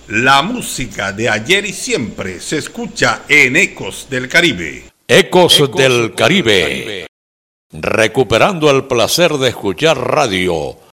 La música de ayer y siempre se escucha en Ecos del Caribe. Ecos del Caribe. Recuperando el placer de escuchar radio